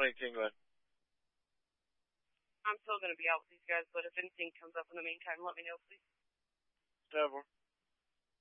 118, go ahead. I'm still going to be out with these guys, but if anything comes up in the meantime, let me know, please. Never.